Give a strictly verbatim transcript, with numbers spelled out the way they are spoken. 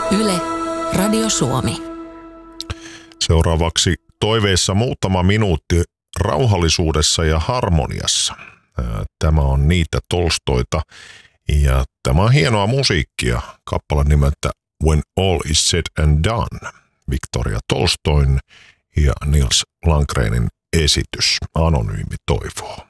Yle, Radio Suomi. Seuraavaksi toiveissa muutama minuutti rauhallisuudessa ja harmoniassa. Tämä on niitä Tolstoita ja tämä on hienoa musiikkia. Kappale nimeltä When All Is Said and Done. Victoria Tolstoin ja Nils Landgrenin esitys. Anonyymi toivoo.